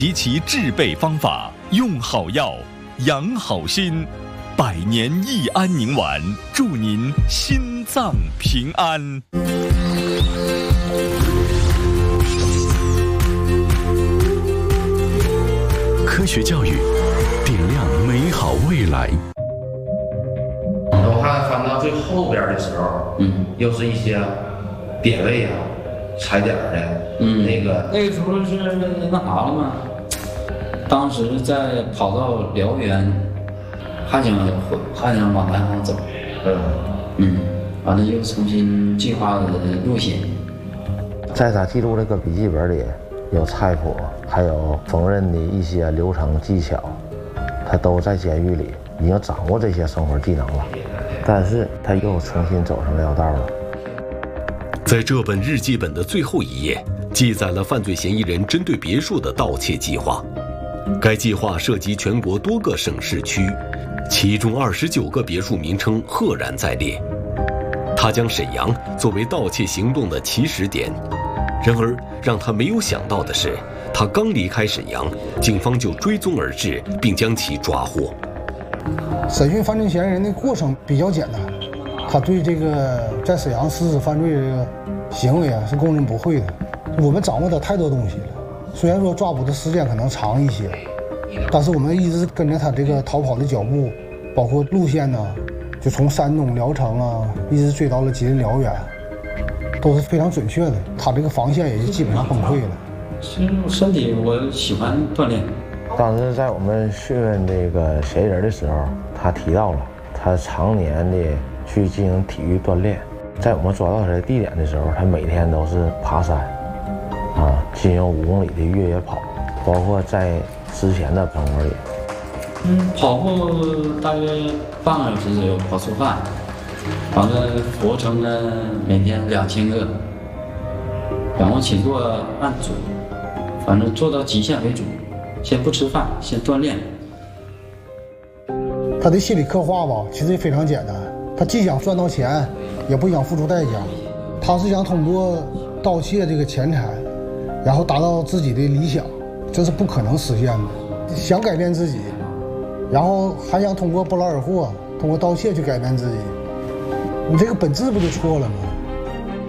及其制备方法，用好药，养好心。百年益安宁丸，祝您心脏平安。科学教育，点亮美好未来。 我看翻到最后边的时候，又是一些点位啊、踩点的，那个时候是那啥了嘛？当时在跑到辽源，还想往南方走，完了又重新计划的路线。 在他记录这个笔记本里，有菜谱，还有缝纫的一些流程技巧，他都在监狱里已经掌握这些生活技能了，但是他又重新走上寮道了。 在这本日记本的最后一页，记载了犯罪嫌疑人针对别墅的盗窃计划。该计划涉及全国多个省市区，其中29个别墅名称赫然在列。他将沈阳作为盗窃行动的起始点，然而让他没有想到的是，他刚离开沈阳，警方就追踪而至，并将其抓获。 审讯犯罪嫌疑人的过程比较简单，他对这个在沈阳实施犯罪这个行为是供认不讳的。我们掌握的太多东西了，虽然说抓捕的时间可能长一些，但是我们一直跟着他这个逃跑的脚步，包括路线呢，就从山东聊城啊，一直追到了吉林辽源，都是非常准确的。他这个防线也就基本上崩溃了。 其实身体我喜欢锻炼。 当时在我们讯问这个嫌疑人的时候，他提到了他常年的去进行体育锻炼。在我们抓到他的地点的时候，他每天都是爬山，进行5公里的越野跑，包括在之前的生活里， 跑步大约半个小时左右跑出汗，完了俯卧撑呢每天2000个，仰卧起坐按组，反正做到极限为主，先不吃饭，先锻炼。 他的心理刻画吧，其实也非常简单，他既想赚到钱，也不想付出代价，他是想通过盗窃这个钱财，然后达到自己的理想，这是不可能实现的。想改变自己，然后还想通过不劳而获，通过盗窃去改变自己，你这个本质不就错了吗？